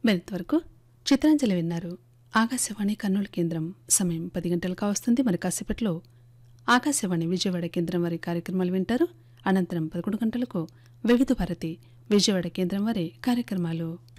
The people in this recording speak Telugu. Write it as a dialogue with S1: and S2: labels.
S1: మరింతవరకు చిత్రాంజలి విన్నారు. ఆకాశవాణి కర్నూలు కేంద్రం. సమయం 10 గంటలు కావస్తుంది. మరి కాసేపట్లో ఆకాశవాణి విజయవాడ కేంద్రం వారి కార్యక్రమాలు వింటారు. అనంతరం 11 గంటలకు వివిధ భారతి విజయవాడ కేంద్రం వారి కార్యక్రమాలు.